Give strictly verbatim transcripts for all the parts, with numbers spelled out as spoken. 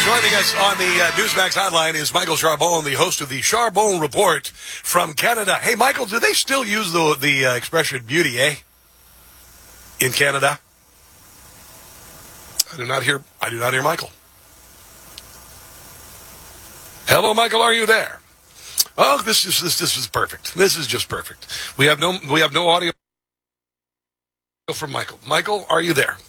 Joining us on the uh, Newsmax hotline is Michael Charbonne, the host of the Charbonne Report from Canada. Hey, Michael, do they still use the the uh, expression beauty, eh? In Canada? I do not hear. I do not hear Michael. Hello, Michael. Are you there? Oh, this is this this is perfect. This is just perfect. We have no we have no audio from Michael. Michael, are you there?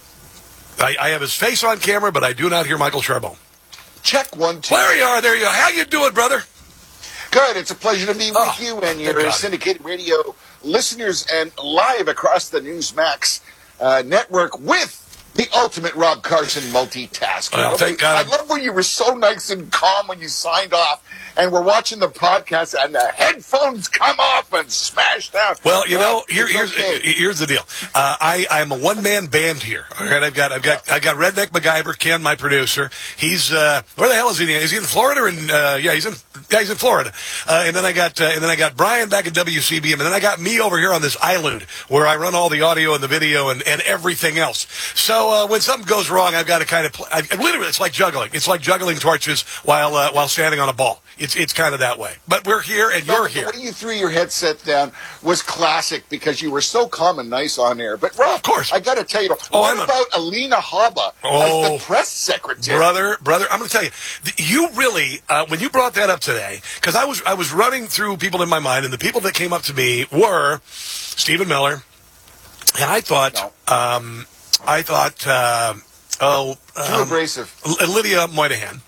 I, I have his face on camera, but I do not hear Michael Charbonne. Check one, two. There you are. There you are. How you doing, brother? Good. It's a pleasure to be with Oh, you and thank your God. syndicated radio listeners and live across the Newsmax uh, network with the ultimate Rob Carson multitasker. Well, thank God. I love when you were so nice and calm when you signed off, and we're watching the podcast, and the headphones come off and smash down. Well, you know, Well, here, it's here's okay. here's the deal. Uh, I I'm a one man band here. All right, I've got I've got I got Redneck MacGyver, Ken, my producer. He's uh, where the hell is he? Is he in Florida? Or in uh, yeah, he's in yeah, he's in Florida. Uh, and then I got uh, and then I got Brian back at W C B M, and then I got me over here on this island where I run all the audio and the video and, and everything else. So uh, when something goes wrong, I've got to kind of play. I, literally, it's like juggling. It's like juggling torches while uh, while standing on a ball. It's it's kind of that way. But we're here, and No, you're but here. The way you threw your headset down was classic because you were so calm and nice on air. But Rob, Of course. I got to tell you, Oh, what I'm a- about Alina Habba Oh. as the press secretary? Brother, brother, I'm going to tell you, th- you really, uh, when you brought that up today, because I was I was running through people in my mind, and the people that came up to me were Stephen Miller, and I thought, No. um, I thought, uh, oh, Too um, abrasive. L- Lydia Moynihan.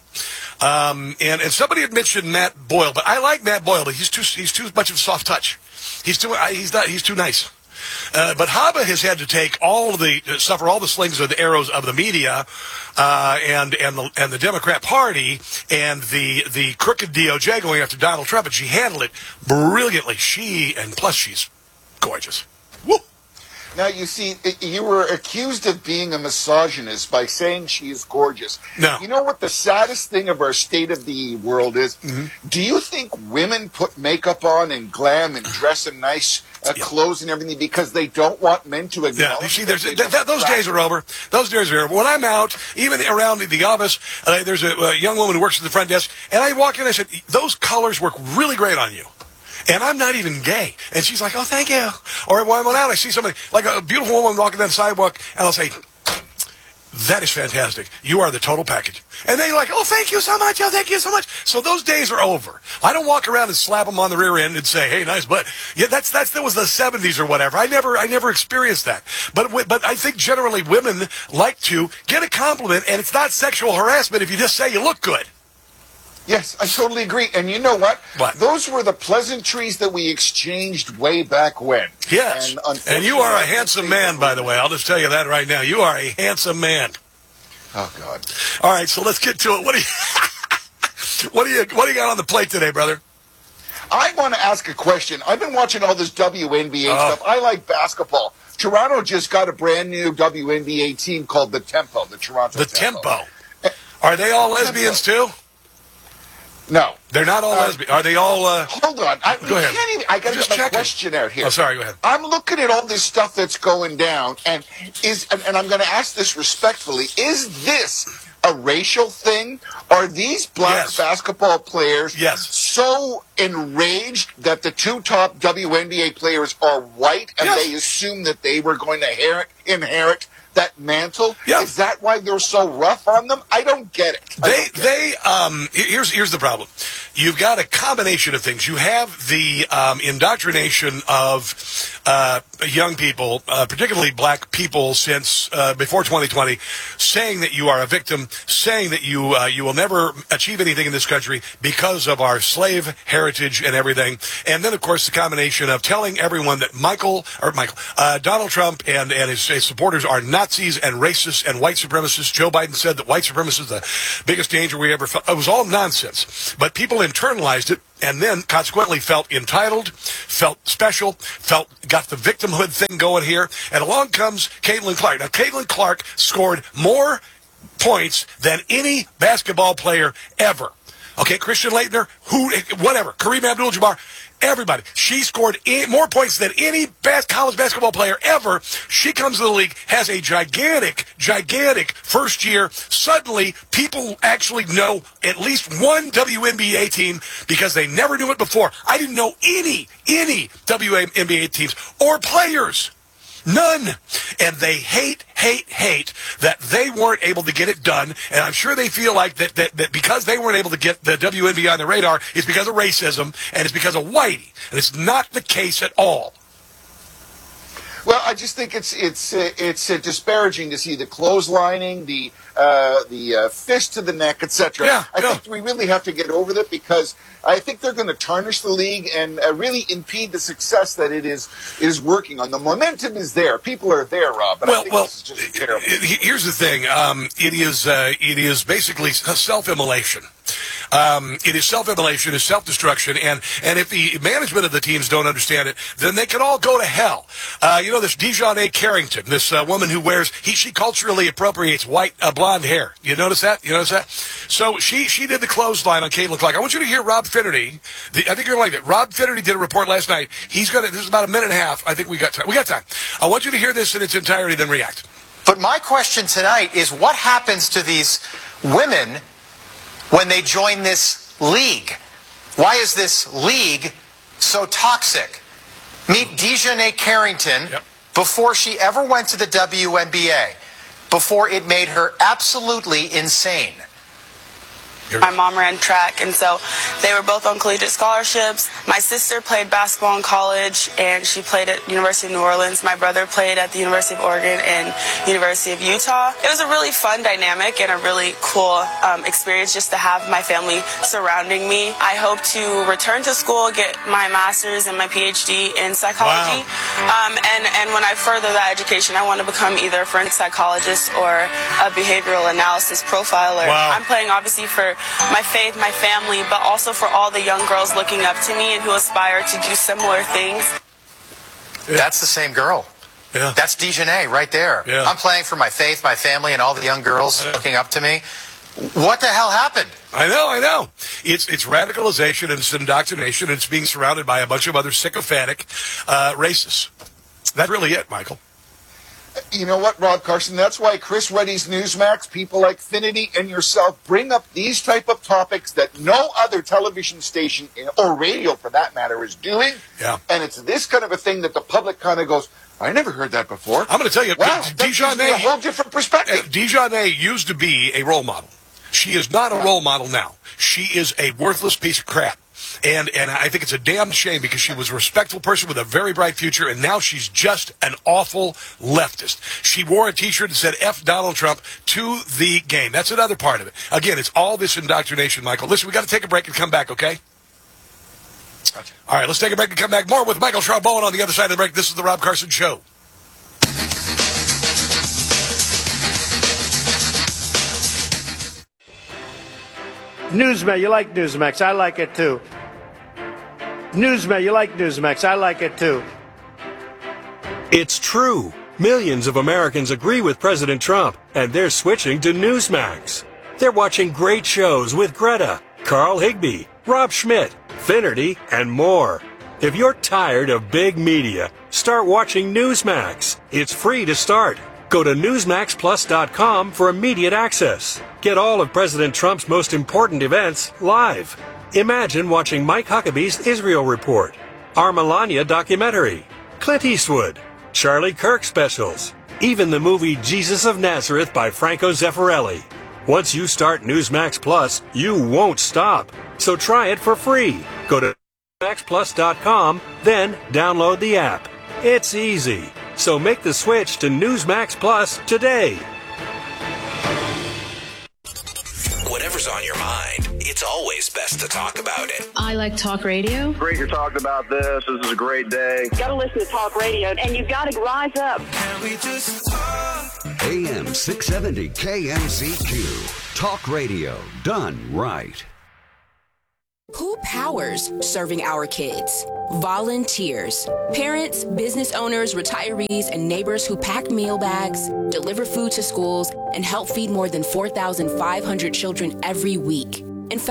Um, and, and somebody had mentioned Matt Boyle, but I like Matt Boyle, but he's too he's too much of a soft touch. He's too I, he's not he's too nice. Uh, but Habba has had to take all of the uh, suffer all the slings of the arrows of the media, uh, and and the and the Democrat Party and the the crooked D O J going after Donald Trump, and she handled it brilliantly. She and plus she's gorgeous. Woo. Now, you see, you were accused of being a misogynist by saying she is gorgeous. No. You know what the saddest thing of our state of the world is? Mm-hmm. Do you think women put makeup on and glam and dress in nice uh, Yeah. clothes and everything because they don't want men to acknowledge Yeah, you see, there's that th- they th- those don't days are over. Those days are over. When I'm out, even around the office, uh, there's a, a young woman who works at the front desk, and I walk in and I said, those colors work really great on you. And I'm not even gay. And she's like, oh, thank you. Or when I went out, I see somebody, like a beautiful woman walking down the sidewalk, and I'll say, that is fantastic. You are the total package. And they're like, oh, thank you so much. Oh, thank you so much. So those days are over. I don't walk around and slap them on the rear end and say, hey, nice butt. Yeah, that's, that's, that was the seventies or whatever. I never, I never experienced that. But, wi- but I think generally women like to get a compliment, and it's not sexual harassment if you just say you look good. Yes, I totally agree. And you know what? What? Those were the pleasantries that we exchanged way back when. Yes. And, And you are a unfortunately, handsome man, by the way. I'll just tell you that right now. You are a handsome man. Oh, God. All right, so let's get to it. What do you, what do you, what do you got on the plate today, brother? I want to ask a question. I've been watching all this W N B A Oh. stuff. I like basketball. Toronto just got a brand new W N B A team called the Tempo, the Toronto The Tempo. Are they all lesbians too? No. They're not all Uh, lesbians. Are they all? Uh, Hold on. I, Go ahead. Can't even, I got to Just get my checking. question out here. oh, sorry. Go ahead. I'm looking at all this stuff that's going down, and is and, and I'm going to ask this respectfully: is this a racial thing? Are these black Yes. basketball players Yes. so enraged that the two top W N B A players are white, and Yes. they assume that they were going to inherit, inherit that mantle? Yeah. Is that why they're so rough on them? I don't get it. I They, don't get they, um, here's, here's the problem. You've got a combination of things. You have the um, indoctrination of uh, young people, uh, particularly black people, since uh, before twenty twenty, saying that you are a victim, saying that you uh, you will never achieve anything in this country because of our slave heritage and everything. And then, of course, the combination of telling everyone that Michael or Michael uh, Donald Trump and and his, his supporters are Nazis and racists and white supremacists. Joe Biden said that white supremacists is the biggest danger we ever felt. It was all nonsense, but people internalized it and then consequently felt entitled, felt special, felt got the victimhood thing going here. And along comes Caitlin Clark. Now, Caitlin Clark scored more points than any basketball player ever. Okay, Christian Laettner, who, whatever, Kareem Abdul-Jabbar. Everybody. She scored e- more points than any bas- college basketball player ever. She comes to the league, has a gigantic, gigantic first year. Suddenly, people actually know at least one W N B A team because they never knew it before. I didn't know any, any W N B A teams or players. None. And they hate, hate, hate that they weren't able to get it done. And I'm sure they feel like that, that, that because they weren't able to get the W N B A on the radar, it's because of racism and it's because of Whitey. And it's not the case at all. Well, I just think it's it's uh, it's uh, disparaging to see the clotheslining, the uh, the uh, fist to the neck, et cetera. Yeah, I yeah. think we really have to get over that because I think they're going to tarnish the league and uh, really impede the success that it is is working on. The momentum is there, people are there, Rob. But Well, I think well, this is just terrible. it- it- here's the thing. Um, it is uh, it is basically self-immolation. Um, it is self-immolation, it's self-destruction, and, and if the management of the teams don't understand it, then they can all go to hell. Uh, you know, this Dejounte Carrington, this uh, woman who wears, he, she culturally appropriates white, uh, blonde hair. You notice that? You notice that? So she, she did the clothesline on Caitlin Clark. I want you to hear Rob Finnerty. The, I think you're going to like it. Rob Finnerty did a report last night. He's going to, this is about a minute and a half. I think we got time. We got time. I want you to hear this in its entirety, then react. But my question tonight is what happens to these women when they join this league? Why is this league so toxic? Meet Dejounte Carrington Yep. before she ever went to the W N B A, before it made her absolutely insane. My mom ran track, and so they were both on collegiate scholarships. My sister played basketball in college, and she played at University of New Orleans. My brother played at the University of Oregon and University of Utah. It was a really fun dynamic and a really cool um, experience just to have my family surrounding me. I hope to return to school, get my master's and my P H D in psychology. Wow. Um, and, and when I further that education, I want to become either a forensic psychologist or a behavioral analysis profiler. Wow. I'm playing obviously for my faith, my family, but also for all the young girls looking up to me and who aspire to do similar things. Yeah. That's the same girl. Yeah. That's Dejounte right there. Yeah. I'm playing for my faith, my family, and all the young girls Yeah. looking up to me. What the hell happened? I know, I know. It's it's radicalization and it's indoctrination, and it's being surrounded by a bunch of other sycophantic uh, racists. That's really it, Michael. You know what, Rob Carson? That's why Chris Ruddy's Newsmax, people like Finity and yourself, bring up these type of topics that no other television station, or radio for that matter, is doing. Yeah. And it's this kind of a thing that the public kind of goes, I never heard that before. I'm going to tell you, Wow, that gives me a Dejounte, whole different perspective. Dejounte used to be a role model. She is not a role model now. She is a worthless piece of crap. And and I think it's a damn shame because she was a respectful person with a very bright future, and now she's just an awful leftist. She wore a T-shirt that said F Donald Trump to the game. That's another part of it. Again, it's all this indoctrination, Michael. Listen, we got to take a break and come back, okay? Gotcha. All right, let's take a break and come back. More with Michael Shaw Bowen on the other side of the break. This is the Rob Carson Show. Newsmax, you like Newsmax. I like it too. Newsmax, you like Newsmax. I like it too. It's true. Millions of Americans agree with President Trump, and they're switching to Newsmax. They're watching great shows with Greta, Carl Higbie, Rob Schmidt, Finnerty, and more. If you're tired of big media, start watching Newsmax. It's free to start. Go to newsmax plus dot com for immediate access. Get all of President Trump's most important events live. Imagine watching Mike Huckabee's Israel Report, our Melania documentary, Clint Eastwood, Charlie Kirk specials, even the movie Jesus of Nazareth by Franco Zeffirelli. Once you start Newsmax Plus, you won't stop. So try it for free. Go to newsmax plus dot com, then download the app. It's easy. So make the switch to Newsmax Plus today. Whatever's on your mind, it's always best to talk about it. I like talk radio. Great you're talking about this. This is a great day. Got to listen to talk radio, and you've got to rise up. Can we just talk? A M six seventy K M C Q. Talk radio done right. Who powers serving our kids? Volunteers. Parents, business owners, retirees, and neighbors who pack meal bags, deliver food to schools, and help feed more than four thousand five hundred children every week. In fact,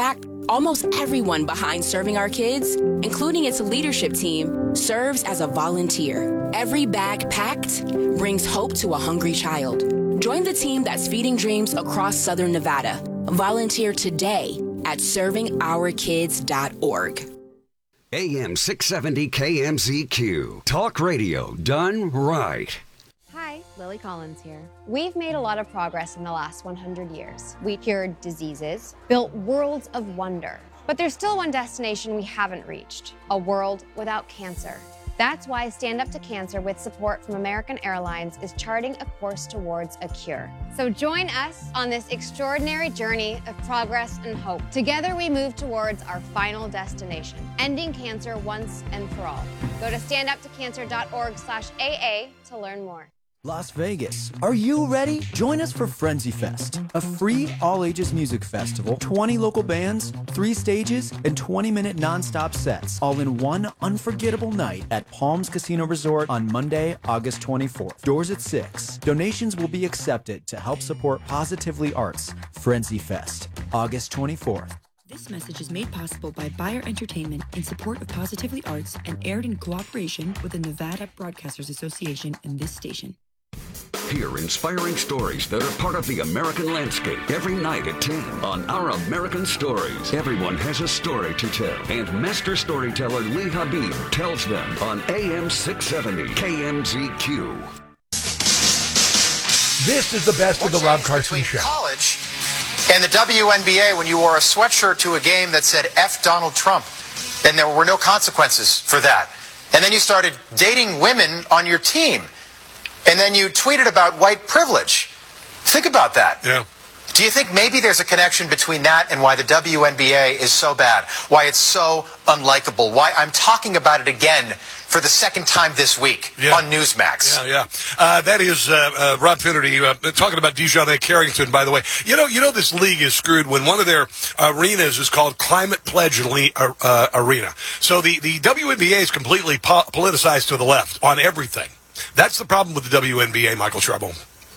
almost everyone behind serving our kids, including its leadership team, serves as a volunteer. Every bag packed brings hope to a hungry child. Join the team that's feeding dreams across Southern Nevada. Volunteer today at serving our kids dot org. A M six seventy K M Z Q. Talk radio done right. Hi, Lily Collins here. We've made a lot of progress in the last one hundred years. We cured diseases, built worlds of wonder. But there's still one destination we haven't reached, a world without cancer. That's why Stand Up to Cancer, with support from American Airlines, is charting a course towards a cure. So join us on this extraordinary journey of progress and hope. Together we move towards our final destination, ending cancer once and for all. Go to stand up to cancer dot org slash A A to learn more. Las Vegas. Are you ready? Join us for Frenzy Fest, a free all-ages music festival, twenty local bands, three stages, and twenty-minute non-stop sets, all in one unforgettable night at Palms Casino Resort on Monday, August twenty-fourth. Doors at six. Donations will be accepted to help support Positively Arts. Frenzy Fest, August twenty-fourth. This message is made possible by Bayer Entertainment in support of Positively Arts and aired in cooperation with the Nevada Broadcasters Association and this station. Hear inspiring stories that are part of the American landscape every night at ten on Our American Stories. Everyone has a story to tell, and master storyteller Lee Habib tells them on A M six seventy K M Z Q. This is the best of the Rob Carson Between Show. College and the W N B A, when you wore a sweatshirt to a game that said F Donald Trump, and there were no consequences for that. And then you started dating women on your team. And then you tweeted about white privilege. Think about that. Yeah. Do you think maybe there's a connection between that and why the W N B A is so bad? Why it's so unlikable? Why I'm talking about it again for the second time this week yeah. on Newsmax. Yeah, yeah. Uh, that is uh, uh, Rob Finnerty uh, talking about Dejounte Carrington, by the way. You know, you know this league is screwed when one of their arenas is called Climate Pledge uh, Arena. So the, the W N B A is completely po- politicized to the left on everything. That's the problem with the W N B A, Michael Schrebel.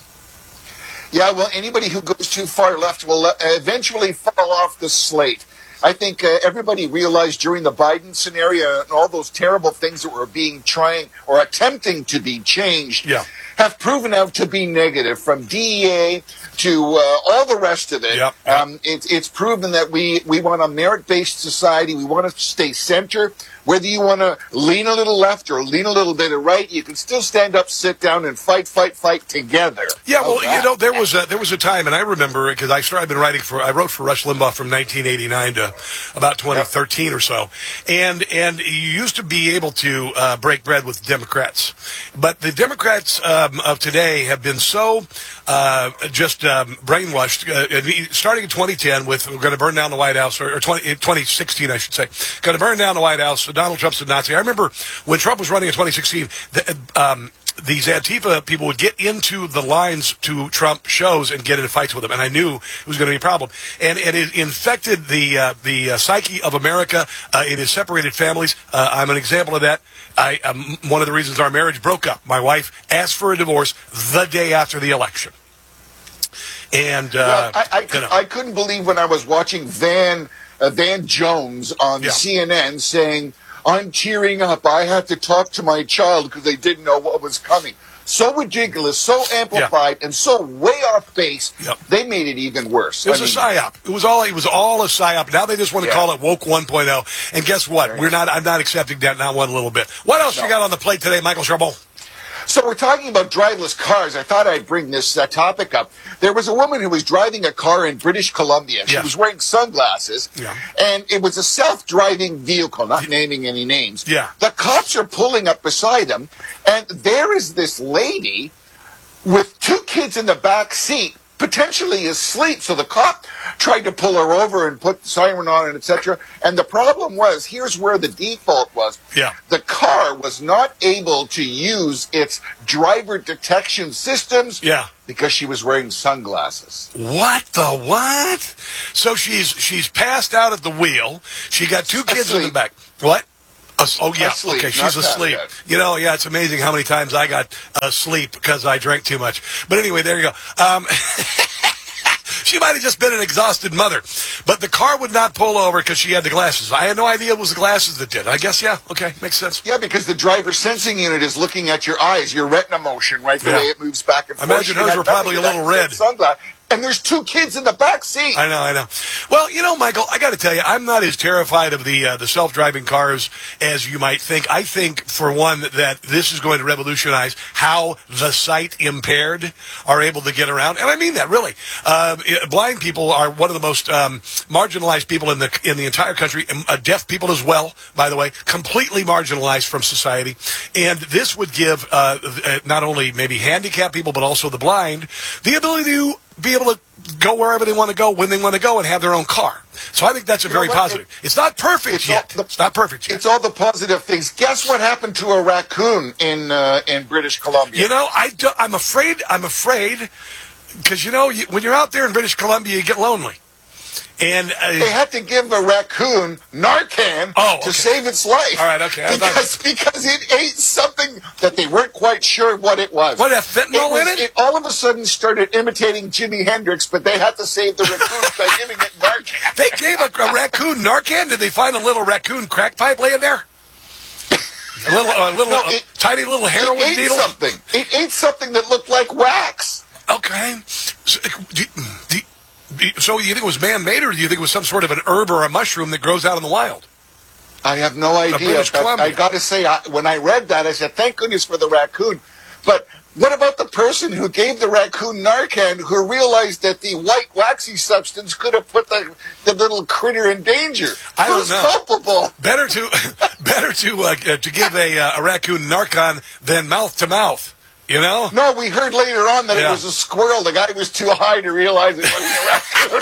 Yeah, well, anybody who goes too far left will uh, eventually fall off the slate. I think uh, everybody realized during the Biden scenario and all those terrible things that were being trying or attempting to be changed yeah. have proven out to be negative, from D E A to uh, all the rest of it. Yep, yep. Um, it. It's proven that we, we want a merit-based society. We want to stay center. Whether you want to lean a little left or lean a little bit right, you can still stand up, sit down, and fight, fight, fight together. Yeah, well, you know, there was a, there was a time, and I remember because I started I've been writing for I wrote for Rush Limbaugh from nineteen eighty-nine to about twenty thirteen yep. or so, and and you used to be able to uh, break bread with Democrats, but the Democrats um, of today have been so uh, just um, brainwashed. Uh, starting in twenty ten with we're going to burn down the White House, or, or twenty, twenty sixteen, I should say, going to burn down the White House. Donald Trump's a Nazi. I remember when Trump was running in twenty sixteen, the, um, these Antifa people would get into the lines to Trump shows and get into fights with him, and I knew it was going to be a problem. And, and it infected the uh, the uh, psyche of America. Uh, it has separated families. Uh, I'm an example of that. I um, one of the reasons our marriage broke up. My wife asked for a divorce the day after the election. And uh, well, I, I, you know. I couldn't believe when I was watching Van uh, Van Jones on yeah. C N N saying, "I'm tearing up. I had to talk to my child because they didn't know what was coming." So ridiculous, so amplified, yeah. and so way off base. Yep. They made it even worse. It was I a mean, psyop. It was all. It was all a psyop. Now they just want to yeah. call it woke one point oh. And guess what? Right. We're not. I'm not accepting that not one little bit. What else no. you got on the plate today, Michael Schrebel? So we're talking about driverless cars. I thought I'd bring this uh, topic up. There was a woman who was driving a car in British Columbia. She yeah. was wearing sunglasses, yeah. and it was a self-driving vehicle, not naming any names. Yeah. The cops are pulling up beside them, and there is this lady with two kids in the back seat, potentially asleep. So the cop tried to pull her over and put the siren on and et cetera. And the problem was, here's where the default was. Yeah. The car was not able to use its driver detection systems. Yeah. Because she was wearing sunglasses. What the what? So she's she's passed out at the wheel. She got two kids asleep. in the back. What? Uh, oh, yeah. Asleep, okay, she's asleep. You know, yeah, it's amazing how many times I got asleep because I drank too much. But anyway, there you go. Um, she might have just been an exhausted mother. But the car would not pull over because she had the glasses. I had no idea it was the glasses that did. I guess, yeah, okay, makes sense. Yeah, because the driver sensing unit is looking at your eyes, your retina motion, right? The Yeah. way it moves back and forth. Imagine She hers had were probably nothing a little to that red. Sunglass. And there's two kids in the back seat. I know, I know. Well, you know, Michael, I got to tell you, I'm not as terrified of the uh, the self-driving cars as you might think. I think, for one, that this is going to revolutionize how the sight impaired are able to get around, and I mean that really. Uh, blind people are one of the most um, marginalized people in the in the entire country. Uh, deaf people as well, by the way, completely marginalized from society. And this would give uh, not only maybe handicapped people, but also the blind, the ability to be able to go wherever they want to go, when they want to go, and have their own car. So I think that's a You very know what? positive. It, it's not perfect it's yet. The, it's not perfect yet. It's all the positive things. Guess what happened to a raccoon in uh, in British Columbia? You know, I do, I'm afraid, I'm afraid, because, you know, you, when you're out there in British Columbia, you get lonely. And uh, they had to give a raccoon Narcan oh, to okay. save its life. All right, okay. Because, because it ate something that they weren't quite sure what it was. What, had fentanyl it was, in it? It all of a sudden started imitating Jimi Hendrix, but they had to save the raccoon by giving it Narcan. They gave a, a raccoon Narcan? Did they find a little raccoon crack pipe laying there? A little, a little, No, a it, tiny little heroin it ate needle? something. It ate something that looked like wax. Okay. So, do, do, so you think it was man-made, or do you think it was some sort of an herb or a mushroom that grows out in the wild? I have no idea. British But Columbia. I got to say, I, when I read that, I said, thank goodness for the raccoon. But what about the person who gave the raccoon Narcan, who realized that the white waxy substance could have put the, the little critter in danger? I don't Who's know. culpable? Better to better to uh, to give a uh, a raccoon Narcan than mouth to mouth. You know? No, we heard later on that Yeah. it was a squirrel. The guy was too high to realize it wasn't a raccoon.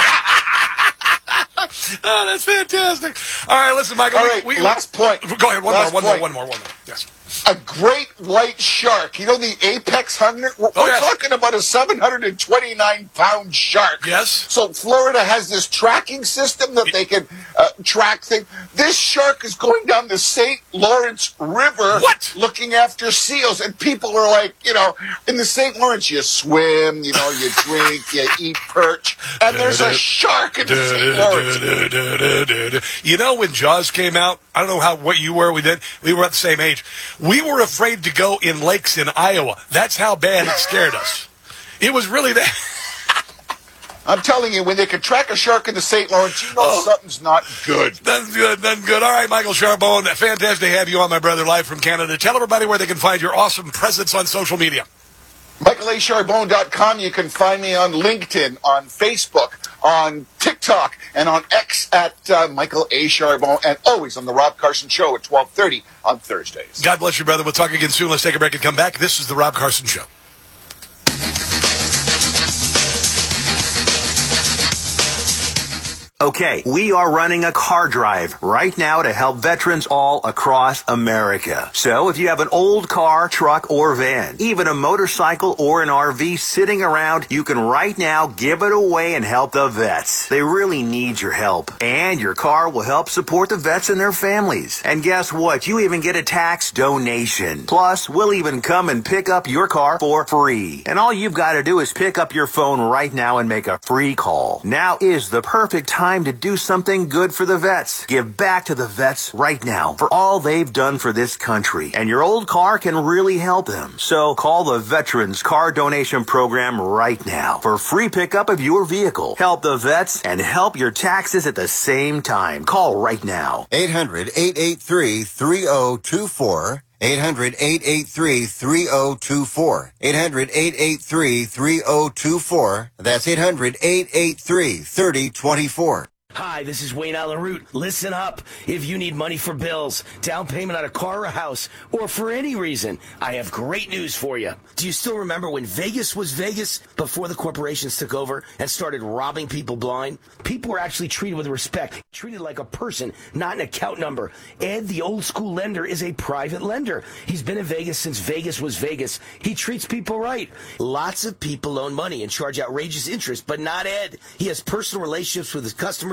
Oh, that's fantastic. All right, listen, Michael. All we- right, we, last point. Go ahead. One Last more. One more. point. One more. One more. Yes. A great white shark. You know the apex hunter? We're, Oh, we're yes. talking about a seven hundred twenty-nine pound shark. Yes. So Florida has this tracking system that they can uh, track things. This shark is going down the Saint Lawrence River What? looking after seals. And people are like, you know, in the Saint Lawrence, you swim, you know, you drink, you eat perch. And there's a shark in the Saint Lawrence. You know, when Jaws came out, I don't know how what you were. We did. We were at the same age. We were afraid to go in lakes in Iowa. That's how bad it scared us. It was really that. I'm telling you, when they can track a shark in the Saint Lawrence, you know Oh. something's not good. That's good. That's good. All right, Michael Charbonne. Fantastic to have you on, my brother, live from Canada. Tell everybody where they can find your awesome presence on social media. Michael A Charbonne dot com. You can find me on LinkedIn, on Facebook, on TikTok, and on X at uh, Michael A Charbonne, and always on the Rob Carson Show at twelve thirty on Thursdays. God bless you, brother. We'll talk again soon. Let's take a break and come back. This is the Rob Carson Show. Okay, we are running a car drive right now to help veterans all across America. So if you have an old car, truck, or van, even a motorcycle or an R V sitting around, you can right now give it away and help the vets. They really need your help. And your car will help support the vets and their families. And guess what? You even get a tax donation. Plus, we'll even come and pick up your car for free. And all you've got to do is pick up your phone right now and make a free call. Now is the perfect time to do something good for the vets. Give back to the vets right now for all they've done for this country. And your old car can really help them. So call the Veterans Car Donation Program right now for free pickup of your vehicle. Help the vets and help your taxes at the same time. Call right now. eight hundred, eight eight three, three oh two four. eight hundred, eight eight three, three oh two four. eight hundred, eight eight three, three oh two four. That's eight hundred, eight eight three, three oh two four. Hi, this is Wayne Allen Root. Listen up. If you need money for bills, down payment on a car or a house, or for any reason, I have great news for you. Do you still remember when Vegas was Vegas before the corporations took over and started robbing people blind? People were actually treated with respect, treated like a person, not an account number. Ed, the old school lender, is a private lender. He's been in Vegas since Vegas was Vegas. He treats people right. Lots of people loan money and charge outrageous interest, but not Ed. He has personal relationships with his customers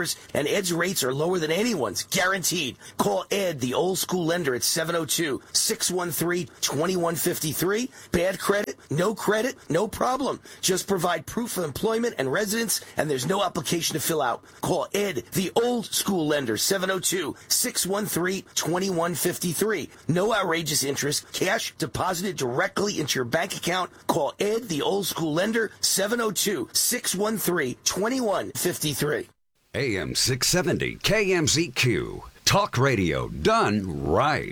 cars, and Ed's rates are lower than anyone's, guaranteed. Call Ed, the old school lender, at seven oh two, six one three, two one five three. Bad credit? No credit? No problem. Just provide proof of employment and residence, and there's no application to fill out. Call Ed, the old school lender, seven oh two, six one three, two one five three. No outrageous interest. Cash deposited directly into your bank account. Call Ed, the old school lender, seven oh two, six one three, two one five three. A M six seventy K M Z Q. Talk radio done right.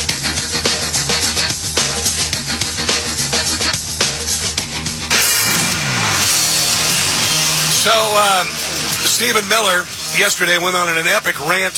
So, um, Stephen Miller yesterday went on an epic rant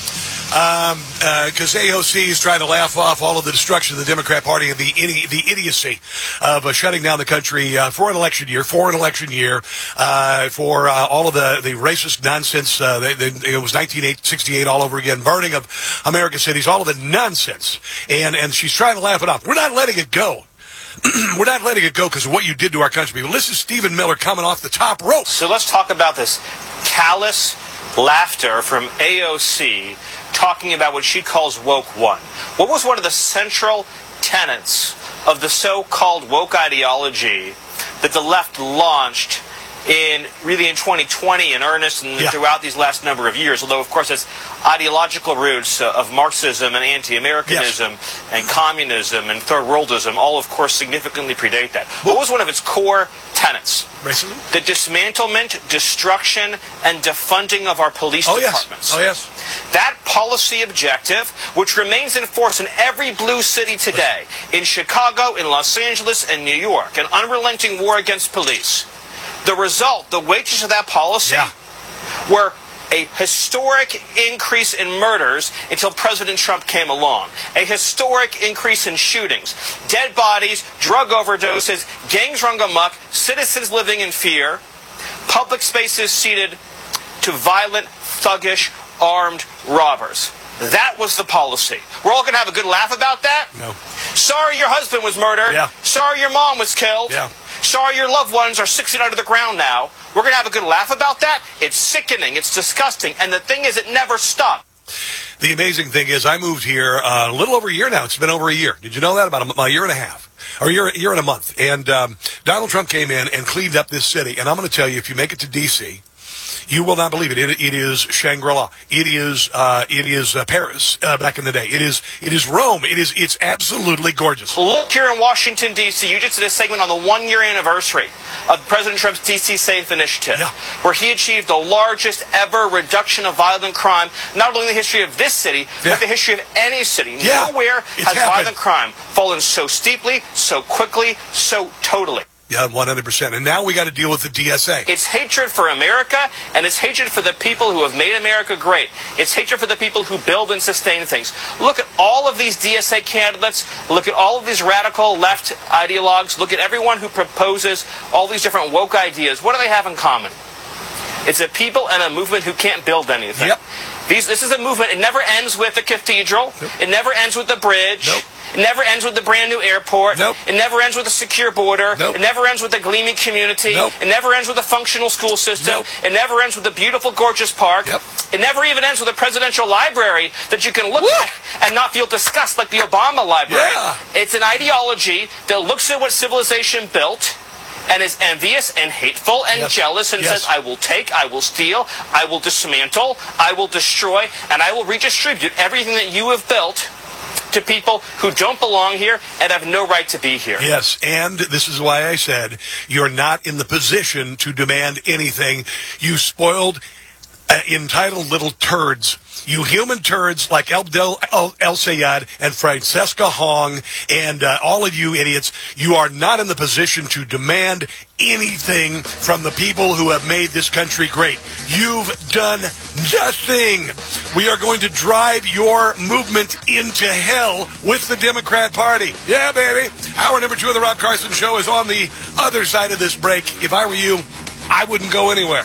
because um, uh, A O C is trying to laugh off all of the destruction of the Democrat Party and the idi- the idiocy of uh, shutting down the country uh, for an election year, for an election year, uh, for uh, all of the, the racist nonsense. Uh, they, they, it was nineteen sixty-eight all over again, burning of American cities, all of the nonsense. And, and she's trying to laugh it off. We're not letting it go. We're not letting it go because of what you did to our country. But listen to Stephen Miller coming off the top rope. So let's talk about this callous laughter from A O C talking about what she calls woke one. What was one of the central tenets of the so-called woke ideology that the left launched in really in twenty twenty in earnest and yeah. throughout these last number of years, although of course it's ideological roots uh, of Marxism and anti-Americanism yes. and communism and third worldism all of course significantly predate that. What was one of its core tenets? Racism? The dismantlement, destruction, and defunding of our police oh, departments. Yes. Oh yes. That policy objective, which remains in force in every blue city today, in Chicago, in Los Angeles, and New York, an unrelenting war against police. The result, the wages of that policy, yeah. were a historic increase in murders until President Trump came along. A historic increase in shootings, dead bodies, drug overdoses, gangs run amok, citizens living in fear, public spaces ceded to violent, thuggish, armed robbers. That was the policy. We're all going to have a good laugh about that? No. Sorry your husband was murdered. Yeah. Sorry your mom was killed. Yeah. Sorry your loved ones are six feet under the ground now. We're going to have a good laugh about that? It's sickening. It's disgusting. And the thing is, it never stopped. The amazing thing is I moved here uh, a little over a year now. It's been over a year. Did you know that? About a, a year and a half. Or a year, a year and a month. And um, Donald Trump came in and cleaned up this city. And I'm going to tell you, if you make it to D C, you will not believe it. It, it is Shangri-La. It is uh, it is uh, Paris uh, back in the day. It is it is Rome. It is it's absolutely gorgeous. Look here in Washington D C. You just did a segment on the one year anniversary of President Trump's D C Safe Initiative, yeah. where he achieved the largest ever reduction of violent crime, not only in the history of this city, yeah. but the history of any city. Yeah. Nowhere it's has happened. violent crime fallen so steeply, so quickly, so totally. Yeah, one hundred percent. And now we got to deal with the D S A. It's hatred for America, and it's hatred for the people who have made America great. It's hatred for the people who build and sustain things. Look at all of these D S A candidates. Look at all of these radical left ideologues. Look at everyone who proposes all these different woke ideas. What do they have in common? It's a people and a movement who can't build anything. Yep. These, this is a movement. It never ends with the cathedral. Nope. It never ends with the bridge. Nope. It never ends with the brand new airport. Nope. It never ends with a secure border. Nope. It never ends with a gleaming community. Nope. It never ends with a functional school system. Nope. It never ends with a beautiful, gorgeous park. Yep. It never even ends with a presidential library that you can look Woo! at and not feel disgust like the Obama library. Yeah. It's an ideology that looks at what civilization built and is envious and hateful and yes. jealous and yes. says, I will take, I will steal, I will dismantle, I will destroy, and I will redistribute everything that you have built to people who don't belong here and have no right to be here. Yes, and this is why I said you're not in the position to demand anything. You spoiled, uh, entitled little turds. You human turds like Abdel El, El Sayed and Francesca Hong and uh, all of you idiots, you are not in the position to demand anything from the people who have made this country great. You've done nothing. We are going to drive your movement into hell with the Democrat Party. Yeah, baby. Hour number two of the Rob Carson Show is on the other side of this break. If I were you, I wouldn't go anywhere.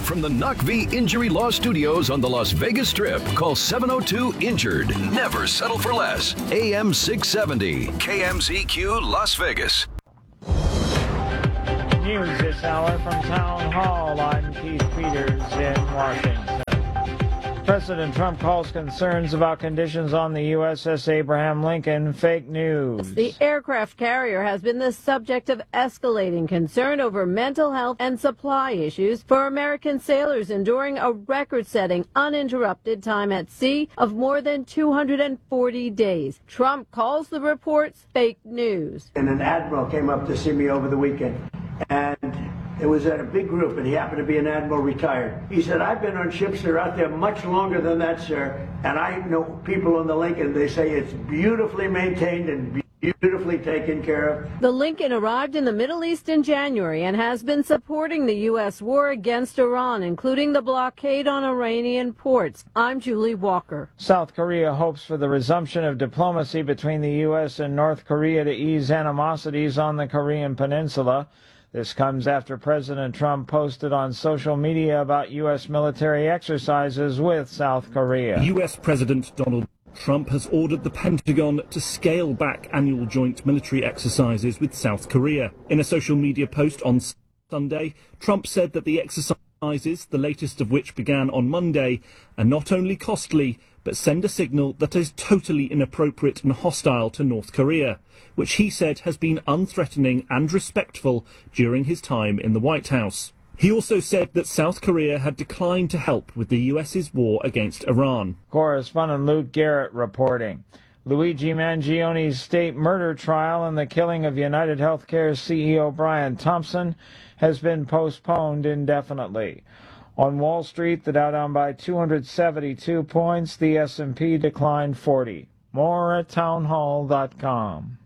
from the N U C V Injury Law Studios on the Las Vegas Strip. Call seven oh two injured. Never settle for less. A M six seventy. K M Z Q Las Vegas. News this hour from Town Hall. I'm Keith Peters in Washington. President Trump calls concerns about conditions on the U S S Abraham Lincoln fake news. The aircraft carrier has been the subject of escalating concern over mental health and supply issues for American sailors enduring a record-setting uninterrupted time at sea of more than two hundred forty days. Trump calls the reports fake news. And an admiral came up to see me over the weekend, and it was at a big group, and he happened to be an admiral retired. He said, I've been on ships that are out there much longer than that, sir, and I know people on the Lincoln, they say it's beautifully maintained and beautifully taken care of. The Lincoln arrived in the Middle East in January and has been supporting the U S war against Iran, including the blockade on Iranian ports. I'm Julie Walker. South Korea hopes for the resumption of diplomacy between the U S and North Korea to ease animosities on the Korean Peninsula. This comes after President Trump posted on social media about U S military exercises with South Korea. U S President Donald Trump has ordered the Pentagon to scale back annual joint military exercises with South Korea. In a social media post on Sunday, Trump said that the exercises, the latest of which began on Monday, are not only costly, but send a signal that is totally inappropriate and hostile to North Korea, which he said has been unthreatening and respectful during his time in the White House. He also said that South Korea had declined to help with the U S's war against Iran. Correspondent Luke Garrett reporting. Luigi Mangioni's state murder trial and the killing of United Healthcare C E O Brian Thompson has been postponed indefinitely. On Wall Street, the Dow down by two hundred seventy-two points, the S and P declined forty. More at townhall dot com.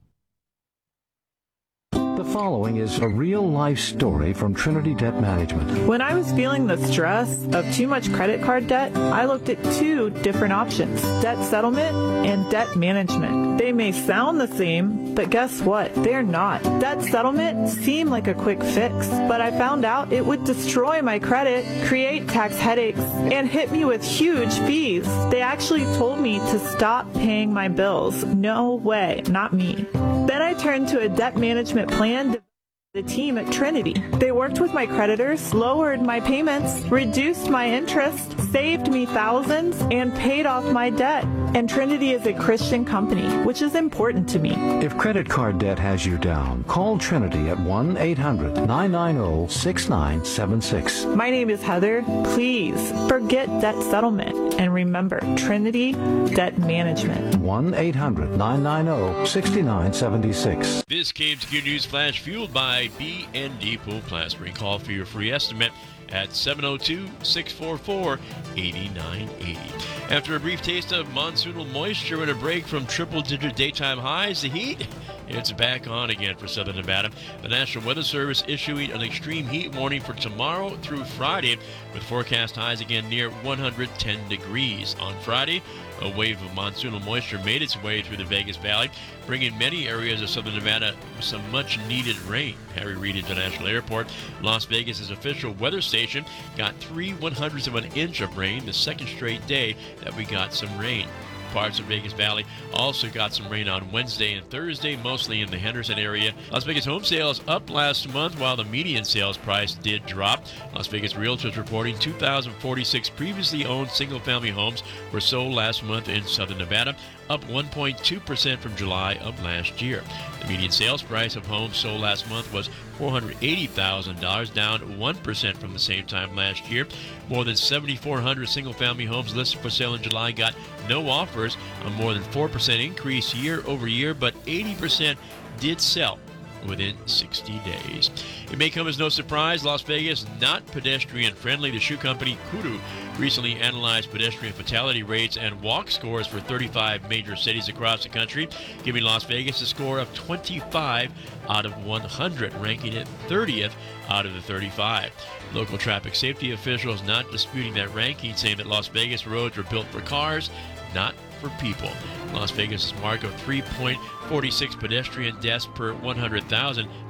The following is a real-life story from Trinity Debt Management. When I was feeling the stress of too much credit card debt, I looked at two different options, debt settlement and debt management. They may sound the same, but guess what? They're not. Debt settlement seemed like a quick fix, but I found out it would destroy my credit, create tax headaches, and hit me with huge fees. They actually told me to stop paying my bills. No way, not me. Then I turned to a debt management plan. The team at Trinity. They worked with my creditors, lowered my payments, reduced my interest, saved me thousands, and paid off my debt. And Trinity is a Christian company, which is important to me. If credit card debt has you down, call Trinity at one eight hundred nine nine zero six nine seven six. My name is Heather. Please forget debt settlement and remember Trinity Debt Management. one eight hundred nine nine zero six nine seven six. This K M Z Q News Flash fueled by B and D Pool Plastering. Call for your free estimate at seven oh two, six four four, eight nine eight oh. After a brief taste of monsoonal moisture and a break from triple-digit daytime highs, the heat, it's back on again for Southern Nevada. The National Weather Service issuing an extreme heat warning for tomorrow through Friday, with forecast highs again near one hundred ten degrees. On Friday, a wave of monsoonal moisture made its way through the Vegas Valley, bringing many areas of Southern Nevada some much-needed rain. Harry Reid International Airport, Las Vegas's official weather station, got three one-hundredths of an inch of rain, the second straight day that we got some rain. Parts of Vegas Valley also got some rain on Wednesday and Thursday, mostly in the Henderson area. Las Vegas home sales up last month, while the median sales price did drop. Las Vegas Realtors reporting two thousand forty-six previously owned single-family homes were sold last month in Southern Nevada, up one point two percent from July of last year. The median sales price of homes sold last month was four hundred eighty thousand dollars, down one percent from the same time last year. More than seven thousand four hundred single-family homes listed for sale in July got no offers, a more than four percent increase year over year, but eighty percent did sell within sixty days. It may come as no surprise, Las Vegas not pedestrian friendly. The shoe company Kudu recently analyzed pedestrian fatality rates and walk scores for thirty-five major cities across the country, giving Las Vegas a score of twenty-five out of one hundred, ranking it thirtieth out of the thirty-five. Local traffic safety officials not disputing that ranking, saying that Las Vegas roads were built for cars, not for people. Las Vegas' mark of three point four six pedestrian deaths per one hundred thousand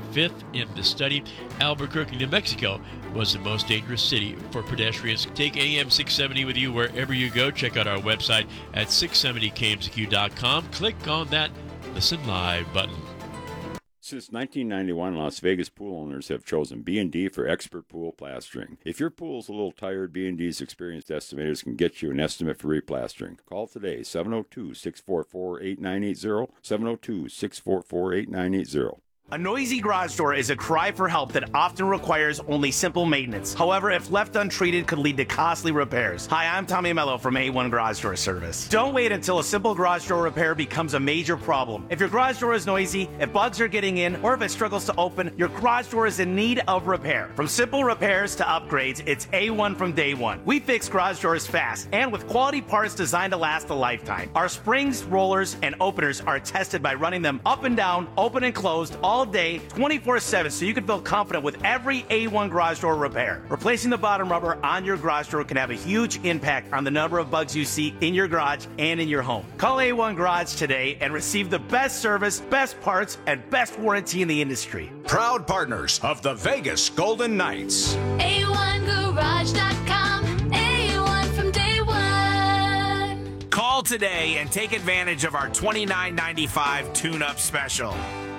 fifth in the study. Albuquerque, New Mexico was the most dangerous city for pedestrians. Take A M six seventy with you wherever you go. Check out our website at six seventy K M Z Q dot com. Click on that Listen Live button. Since nineteen ninety-one, Las Vegas pool owners have chosen B and D for expert pool plastering. If your pool's a little tired, B and D's experienced estimators can get you an estimate for replastering. Call today, seven oh two, six four four, eight nine eight zero, seven oh two, six four four, eight nine eight zero. A noisy garage door is a cry for help that often requires only simple maintenance. However, if left untreated, could lead to costly repairs. Hi, I'm Tommy Mello from A one Garage Door Service. Don't wait until a simple garage door repair becomes a major problem. If your garage door is noisy, if bugs are getting in, or if it struggles to open, your garage door is in need of repair. From simple repairs to upgrades, it's A one from day one. We fix garage doors fast and with quality parts designed to last a lifetime. Our springs, rollers, and openers are tested by running them up and down, open and closed, all all day, twenty-four seven, so you can feel confident with every A one garage door repair. Replacing the bottom rubber on your garage door can have a huge impact on the number of bugs you see in your garage and in your home. Call A one Garage today and receive the best service, best parts, and best warranty in the industry. Proud partners of the Vegas Golden Knights. A one garage dot com. A one from day one. Call today and take advantage of our twenty-nine ninety-five tune-up special.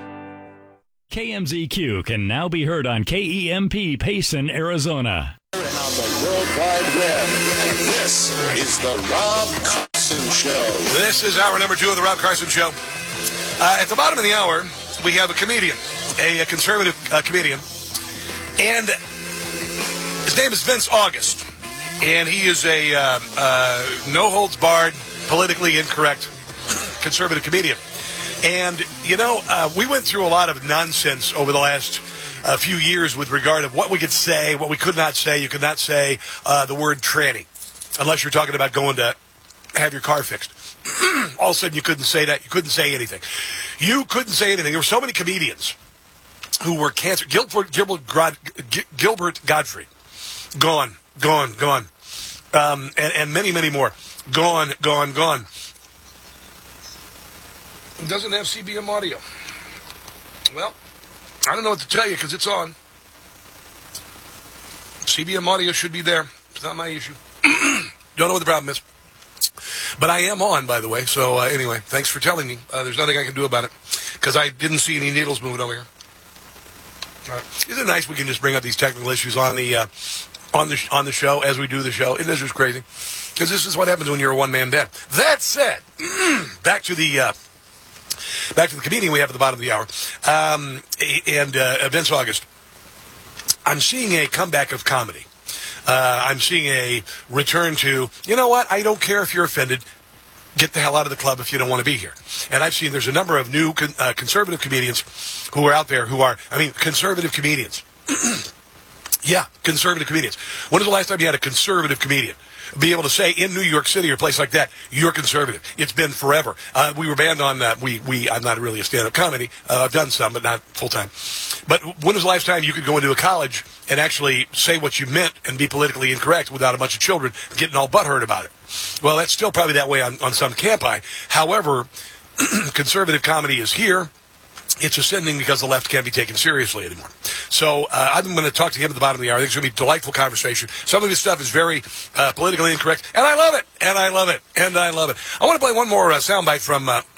K M Z Q can now be heard on K E M P Payson, Arizona. And on the World Wide Web, this is the Rob Carson Show. This is hour number two of the Rob Carson Show. Uh, at the bottom of the hour, we have a comedian, a, a conservative uh, comedian, and his name is Vince August, and he is a uh, uh, no-holds-barred, politically incorrect conservative comedian. And, you know, uh, we went through a lot of nonsense over the last uh, few years with regard of what we could say, what we could not say. You could not say uh, the word tranny unless you're talking about going to have your car fixed. All of a sudden, you couldn't say that. You couldn't say anything. You couldn't say anything. There were so many comedians who were canceled. Gilbert, Gilbert, Gilbert Godfrey, gone, gone, gone. Um, and, and many, many more. Gone, gone, gone. It doesn't have C B M audio. Well, I don't know what to tell you because it's on. C B M audio should be there. It's not my issue. Don't know what the problem is. But I am on, by the way. So, uh, anyway, thanks for telling me. Uh, there's nothing I can do about it because I didn't see any needles moving over here. All right. Isn't it nice we can just bring up these technical issues on the uh, on the on the show as we do the show? It is just crazy because this is what happens when you're a one-man band. That said, back to the... Uh, Back to the comedian we have at the bottom of the hour. Um, and uh, Vince August. I'm seeing a comeback of comedy. Uh, I'm seeing a return to, you know what, I don't care if you're offended. Get the hell out of the club if you don't want to be here. And I've seen there's a number of new con- uh, conservative comedians who are out there who are, I mean, conservative comedians. Yeah, conservative comedians. When was the last time you had a conservative comedian be able to say in New York City or a place like that, you're conservative? It's been forever. Uh, we were banned on that. We, we, I'm not really a stand-up comedy. Uh, I've done some, but not full-time. But when was the last time you could go into a college and actually say what you meant and be politically incorrect without a bunch of children getting all butthurt about it? Well, that's still probably that way on, on some campi. However, conservative comedy is here. It's ascending because the left can't be taken seriously anymore. So uh, I'm going to talk to him at the bottom of the hour. I think it's going to be a delightful conversation. Some of his stuff is very uh, politically incorrect, and I love it, and I love it, and I love it. I want to play one more uh, soundbite from uh,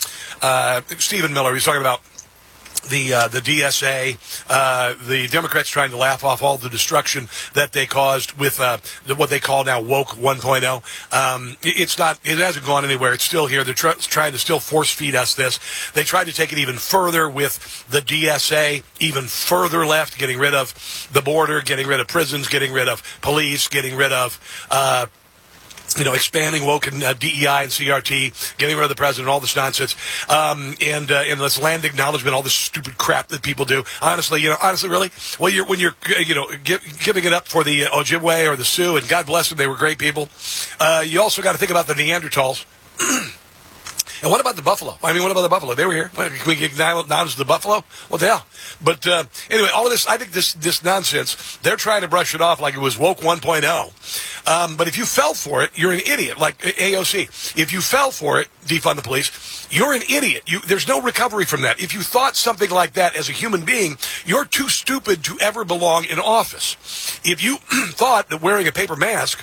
uh, Stephen Miller. He's talking about the uh, the D S A, uh, the Democrats trying to laugh off all the destruction that they caused with uh, the, what they call now woke one point oh. Um, it's not, it hasn't gone anywhere. It's still here. They're tr- trying to still force feed us this. They tried to take it even further with the D S A, even further left, getting rid of the border, getting rid of prisons, getting rid of police, getting rid of uh, you know, expanding woke and uh, D E I and C R T, getting rid of the president, all this nonsense, um, and uh, and this land acknowledgement, all this stupid crap that people do. Honestly, you know, honestly, really, well, you're when you're, you know, give, giving it up for the uh, Ojibwe or the Sioux, and God bless them, they were great people. Uh, you also got to think about the Neanderthals. And what about the Buffalo? I mean, what about the Buffalo? They were here. What, can we get down to the Buffalo? What the hell? But uh, anyway, all of this, I think this this nonsense, they're trying to brush it off like it was woke one point oh. Um, but if you fell for it, you're an idiot, like A O C. If you fell for it, defund the police, you're an idiot. You, there's no recovery from that. If you thought something like that as a human being, you're too stupid to ever belong in office. If you thought that wearing a paper mask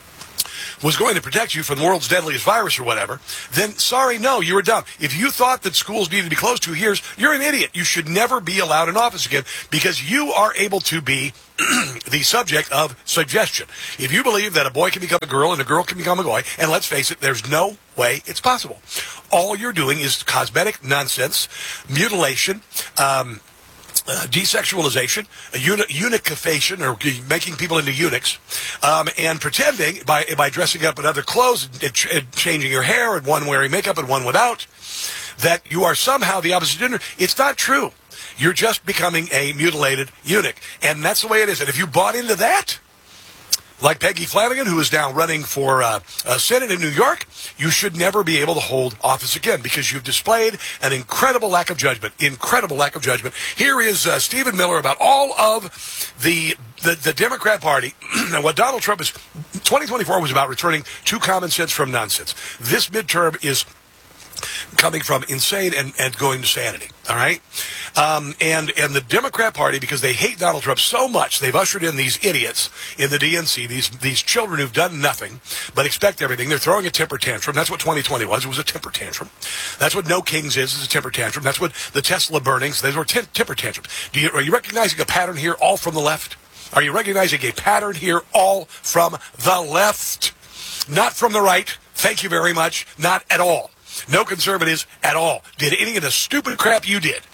was going to protect you from the world's deadliest virus or whatever, then sorry, no, you were dumb. If you thought that schools needed to be closed two years, you're an idiot. You should never be allowed in office again because you are able to be the subject of suggestion. If you believe that a boy can become a girl and a girl can become a boy, and let's face it, there's no way it's possible. All you're doing is cosmetic nonsense, mutilation, um, Uh, desexualization, uh, uni- eunuchification, or making people into eunuchs, um, and pretending by by dressing up in other clothes and, ch- and changing your hair, and one wearing makeup and one without, that you are somehow the opposite gender. It's not true. You're just becoming a mutilated eunuch, and that's the way it is. And if you bought into that, like Peggy Flanagan, who is now running for uh, uh, Senate in New York, you should never be able to hold office again because you've displayed an incredible lack of judgment. Incredible lack of judgment. Here is uh, Stephen Miller about all of the the, the Democrat Party and what Donald Trump is. twenty twenty-four was about returning to common sense from nonsense. This midterm is coming from insane and, and going to sanity, all right? Um, and and the Democrat Party, because they hate Donald Trump so much, they've ushered in these idiots in the D N C, these these children who've done nothing but expect everything. They're throwing a temper tantrum. That's what twenty twenty was. It was a temper tantrum. That's what No Kings is, is a temper tantrum. That's what the Tesla burnings, those were t- temper tantrums. Do you, are you recognizing a pattern here all from the left? Are you recognizing a pattern here all from the left? Not from the right. Thank you very much. Not at all. No conservatives at all did any of the stupid crap you did.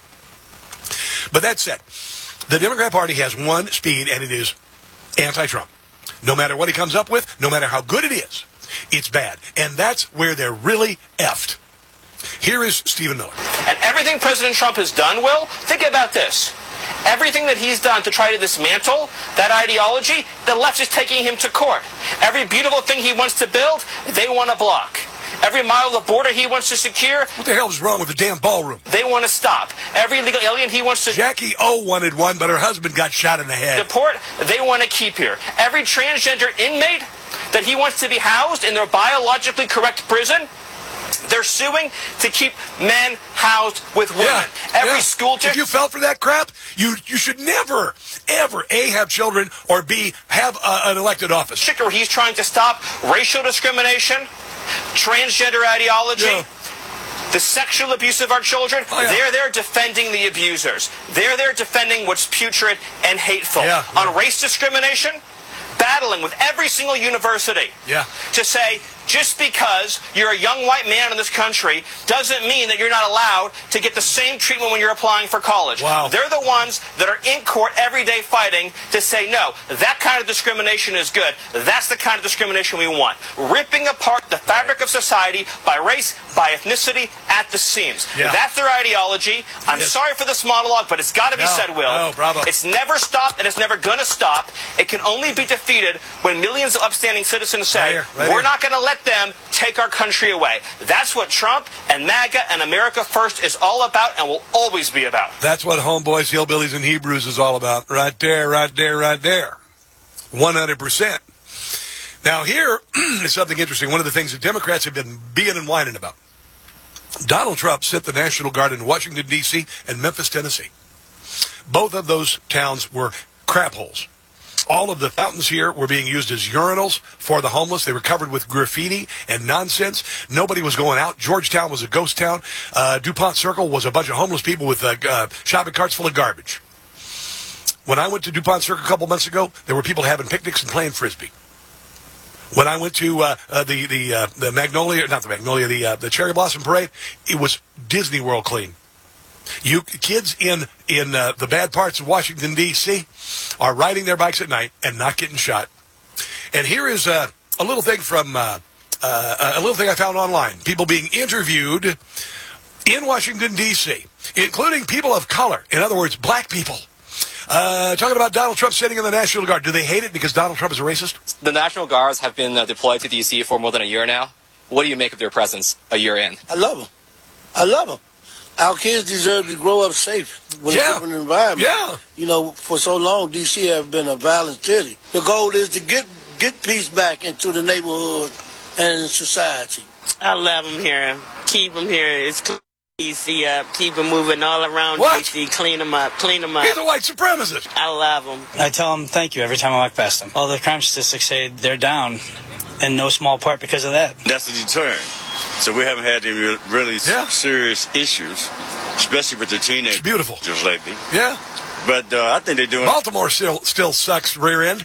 But that said, the Democrat Party has one speed, and it is anti-Trump. No matter what he comes up with, no matter how good it is, it's bad. And that's where they're really effed. Here is Stephen Miller. And everything President Trump has done, Will, think about this. Everything that he's done to try to dismantle that ideology, the left is taking him to court. Every beautiful thing he wants to build, they want to block. Every mile of the border he wants to secure. What the hell is wrong with the damn ballroom? They want to stop. Every illegal alien he wants to... Jackie O wanted one, but her husband got shot in the head. Deport, they want to keep here. Every transgender inmate that he wants to be housed in their biologically correct prison, they're suing to keep men housed with women. Yeah, Every yeah. school... If you fell for that crap, you you should never, ever, A, have children, or B, have uh, an elected office. Where he's trying to stop racial discrimination, transgender ideology, yeah. the sexual abuse of our children. Oh, yeah. They're there defending the abusers. They're there defending what's putrid and hateful. Yeah, yeah. On race discrimination, battling with every single university yeah. to say, just because you're a young white man in this country doesn't mean that you're not allowed to get the same treatment when you're applying for college. Wow. They're the ones that are in court every day fighting to say, no, that kind of discrimination is good. That's the kind of discrimination we want. Ripping apart the fabric of society by race, by ethnicity, at the seams. Yeah. That's their ideology. I'm yes. sorry for this monologue, but it's got to be no, said, Will. No, bravo. It's never stopped, and it's never going to stop. It can only be defeated when millions of upstanding citizens say, right here, right we're here. not going to let them take our country away. That's what Trump and MAGA and America First is all about and will always be about. That's what Homeboys, Hillbillies, and Hebrews is all about. Right there, right there, right there. one hundred percent. Now here is something interesting. One of the things that Democrats have been being and whining about. Donald Trump sent the National Guard in Washington, D C and Memphis, Tennessee. Both of those towns were crap holes. All of the fountains here were being used as urinals for the homeless. They were covered with graffiti and nonsense. Nobody was going out. Georgetown was a ghost town. Uh, DuPont Circle was a bunch of homeless people with uh, uh, shopping carts full of garbage. When I went to DuPont Circle a couple months ago, there were people having picnics and playing Frisbee. When I went to uh, uh, the the uh, the Magnolia, not the Magnolia, the uh, the Cherry Blossom Parade, it was Disney World clean. You kids in in uh, the bad parts of Washington, D C are riding their bikes at night and not getting shot. And here is uh, a little thing from uh, uh, a little thing I found online. People being interviewed in Washington, D C, including people of color. In other words, black people. Uh, talking about Donald Trump sitting in the National Guard. Do they hate it because Donald Trump is a racist? The National Guards have been uh, deployed to D C for more than a year now. What do you make of their presence a year in? I love them. I love them. Our kids deserve to grow up safe with Yeah. a different environment. Yeah. You know, for so long, D C has been a violent city. The goal is to get get peace back into the neighborhood and society. I love them here. Keep them here. It's clean D C up. Keep them moving all around What? D C. Clean them up. Clean them up. He's a white supremacist. I love them. I tell them thank you every time I walk past them. All the crime statistics say they're down, in no small part because of that. That's a deterrent. So we haven't had any re- really Yeah. serious issues, especially with the teenagers. Beautiful. Just lately. Yeah. But uh, I think they're doing Baltimore still still sucks rear end.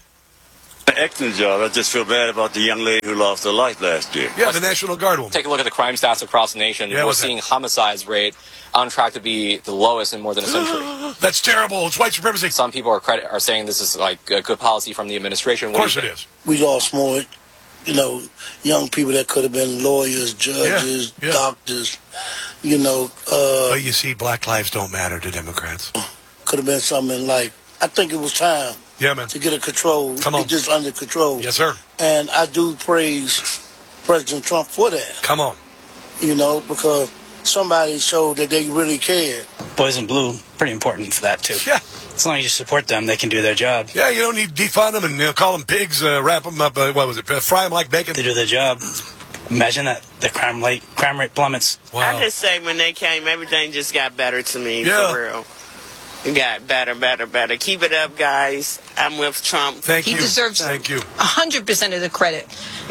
an excellent job. I just feel bad about the young lady who lost her life last year. Yeah, the National Guard woman. Take a look at the crime stats across the nation. Yeah, We're what's that? seeing homicides rate on track to be the lowest in more than a century. That's terrible. It's white supremacy. Some people are credit are saying this is like a good policy from the administration. Of course it is. We lost more, you know, young people that could have been lawyers, judges, Yeah, yeah. doctors, you know. Uh, But you see, black lives don't matter to Democrats. could have been something in life. I think it was time Yeah, man. to get a control, Come on. get this under control. Yes, sir. And I do praise President Trump for that, Come on. you know, because somebody showed that they really cared. Boys in Blue, pretty important for that, too. Yeah. As long as you support them, they can do their job. Yeah, you don't need to defund them and you know, call them pigs, uh, wrap them up, uh, what was it, uh, fry them like bacon. They do their job. Imagine that the crime rate crime rate plummets. I just say when they came, everything just got better to me, Yeah. for real. It got better, better, better. Keep it up, guys. I'm with Trump. Thank He you. deserves Thank you. one hundred percent of the credit.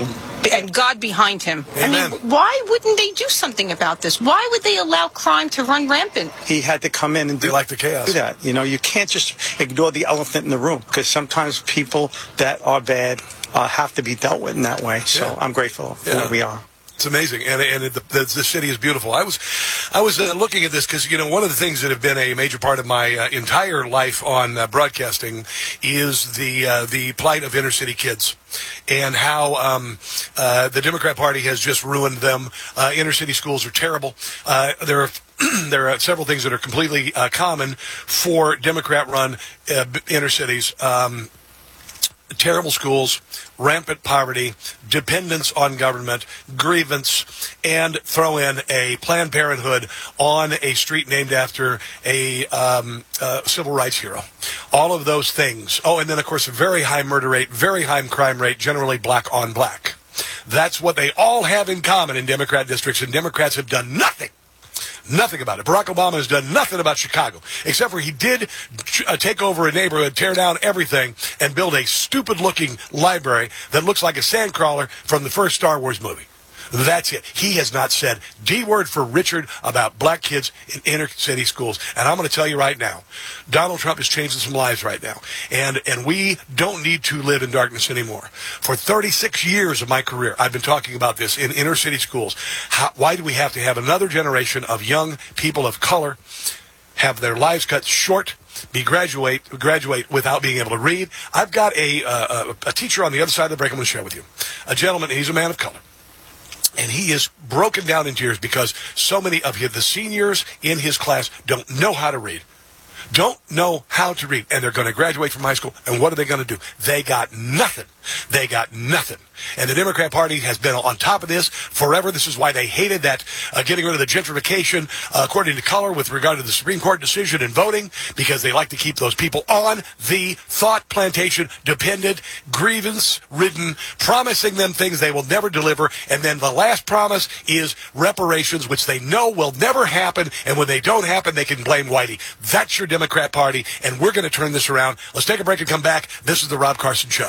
And God behind him. Amen. I mean, why wouldn't they do something about this? Why would they allow crime to run rampant? He had to come in and do, They like the chaos. do that. You know, you can't just ignore the elephant in the room because sometimes people that are bad uh, have to be dealt with in that way. So Yeah. I'm grateful for Yeah. where we are. It's amazing, and and the, the, the city is beautiful. I was, I was uh, looking at this because you know one of the things that have been a major part of my uh, entire life on uh, broadcasting is the uh, the plight of inner city kids, and how um, uh, the Democrat Party has just ruined them. Uh, inner city schools are terrible. Uh, there are. There are several things that are completely uh, common for Democrat-run uh, inner cities. Um, terrible schools, rampant poverty, dependence on government, grievance, and throw in a Planned Parenthood on a street named after a um, uh, civil rights hero. All of those things. Oh, and then, of course, a very high murder rate, very high crime rate, generally black on black. That's what they all have in common in Democrat districts, and Democrats have done nothing. Nothing about it. Barack Obama has done nothing about Chicago, except for he did uh, take over a neighborhood, tear down everything, and build a stupid-looking library that looks like a sandcrawler from the first Star Wars movie. That's it. He has not said D word for Richard about black kids in inner city schools. And I'm going to tell you right now, Donald Trump is changing some lives right now. And and we don't need to live in darkness anymore. For thirty-six years of my career, I've been talking about this in inner city schools. How, why do we have to have another generation of young people of color have their lives cut short, be graduate graduate without being able to read? I've got a, uh, a, a teacher on the other side of the break I'm going to share with you. A gentleman, he's a man of color. And he is broken down in tears because so many of his, the seniors in his class don't know how to read. Don't know how to read. And they're going to graduate from high school. And what are they going to do? They got nothing. They got nothing. And the Democrat Party has been on top of this forever. This is why they hated that uh, getting rid of the gentrification, uh, according to color, with regard to the Supreme Court decision and voting, because they like to keep those people on the thought plantation, dependent, grievance-ridden, promising them things they will never deliver. And then the last promise is reparations, which they know will never happen. And when they don't happen, they can blame Whitey. That's your Democrat Party, and we're going to turn this around. Let's take a break and come back. This is the Rob Carson Show.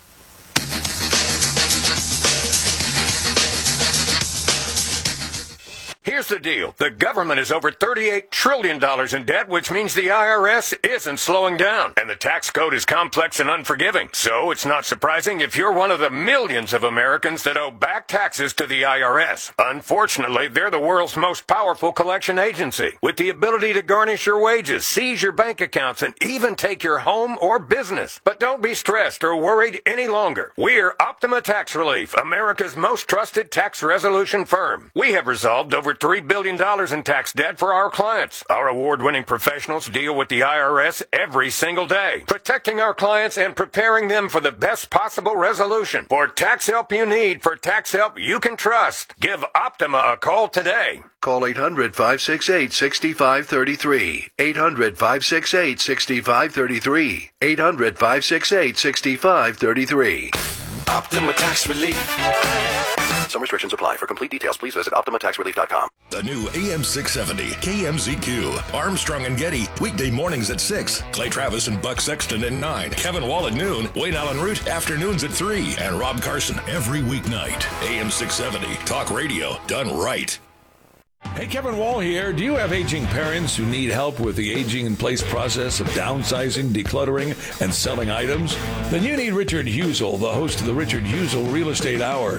Here's the deal. The government is over thirty-eight trillion dollars in debt, which means the I R S isn't slowing down. And the tax code is complex and unforgiving. So it's not surprising if you're one of the millions of Americans that owe back taxes to the I R S. Unfortunately, they're the world's most powerful collection agency, with the ability to garnish your wages, seize your bank accounts, and even take your home or business. But don't be stressed or worried any longer. We're Optima Tax Relief, America's most trusted tax resolution firm. We have resolved over three three billion dollars in tax debt for our clients. Our award-winning professionals deal with the I R S every single day, protecting our clients and preparing them for the best possible resolution. For tax help you need, for tax help you can trust, give Optima a call today. Call eight hundred, five six eight, six five three three. eight hundred, five six eight, six five three three. eight hundred, five six eight, six five three three. Optima Tax Relief. Some restrictions apply. For complete details, please visit Optima Tax Relief dot com. The new A M six seventy K M Z Q. Armstrong and Getty, weekday mornings at six. Clay Travis and Buck Sexton at nine. Kevin Wall at noon. Wayne Allen Root, afternoons at three. And Rob Carson every weeknight. A M six seventy, talk radio done right. Hey, Kevin Wall here. Do you have aging parents who need help with the aging-in-place process of downsizing, decluttering, and selling items? Then you need Richard Husel, the host of the Richard Husel Real Estate Hour.